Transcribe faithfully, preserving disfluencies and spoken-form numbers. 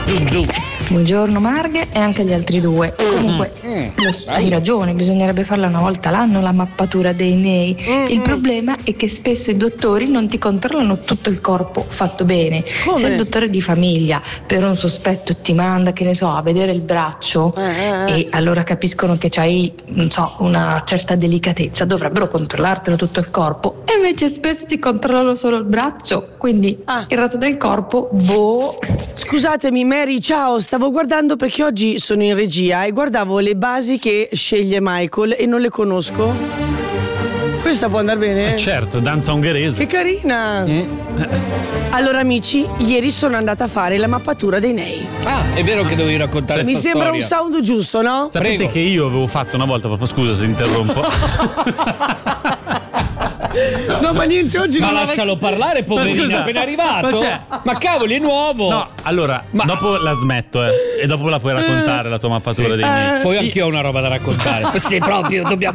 Zoom, zoom. Buongiorno Marghe e anche gli altri due. Comunque, Mm. lo so, hai ragione, bisognerebbe farla una volta l'anno la mappatura dei nei. Il problema è che spesso i dottori non ti controllano tutto il corpo fatto bene. Come? Se il dottore di famiglia per un sospetto ti manda, che ne so, a vedere il braccio Eh, eh. e allora capiscono che c'hai, non so, una certa delicatezza, dovrebbero controllartelo tutto il corpo. E invece spesso ti controllano solo il braccio, quindi Ah. il resto del corpo, boh. Scusatemi Mary, ciao, stavo guardando perché oggi sono in regia e guardavo le basi che sceglie Michael e non le conosco. Questa può andare bene? Eh, certo, danza ungherese. Che carina! Allora amici, ieri sono andata a fare la mappatura dei nei. Ah, è vero che dovevi raccontare Mi sta sembra storia. un sound giusto, no? Sapete Prego. che io avevo fatto una volta, proprio scusa se interrompo. No, ma niente, oggi Ma non lascialo parlare, poverino, scusa, è appena arrivato. ma c'è- Ma cavoli, è nuovo. No, allora, dopo la smetto, eh. E dopo la puoi raccontare la tua mappatura dei nei. Poi anch'io ho una roba da raccontare. Sì, proprio, dobbiamo